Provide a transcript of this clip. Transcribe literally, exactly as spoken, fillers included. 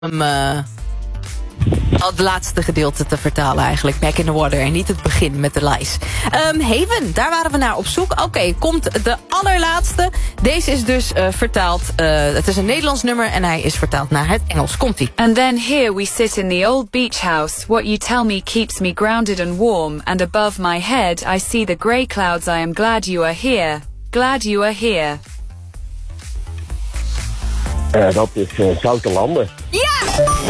Um, uh, al het laatste gedeelte te vertalen eigenlijk. Back in the water en niet het begin met de lies. Um, Haven, daar waren we naar op zoek. Oké, okay, komt de allerlaatste. Deze is dus uh, vertaald. Uh, het is een Nederlands nummer en hij is vertaald naar het Engels. Komt-ie. And then here we sit in the old beach house. What you tell me keeps me grounded and warm. And above my head I see the grey clouds. I am glad you are here. Glad you are here. Uh, dat is uh, Zoute Landen. Ja!